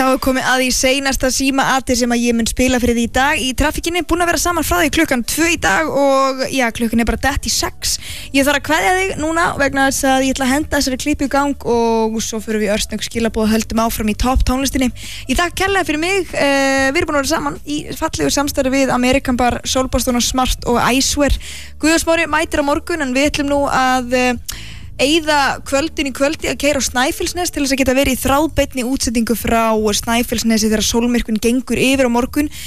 er komið að í seinasta símaati sem að ég mun spila fyrir því í dag í trafikkinni, búin að vera saman frá því klukkan 2 í dag og já, klukkan bara dett í 6. Ég þarf að kveðja þig núna vegna þess að ég ætla að henda þessari klippu í gang og svo fyrir við örsnögg skilaboð og höldum áfram í topp tónlistinni. Í dag kærlega fyrir mig, við erum búin að vera saman í fallegu samstarfi við American Bar, Sólbastón og Smart og Icewear. Guðjón Smári mætir á morgun en við ætlum nú að eyða kvöldin í kvöldi að keyra á Snæfellsnes til þess að geta verið í þráðbeinni útsendingu frá Snæfellsnesi þegar sólmyrkvinn gengur yfir á morgun.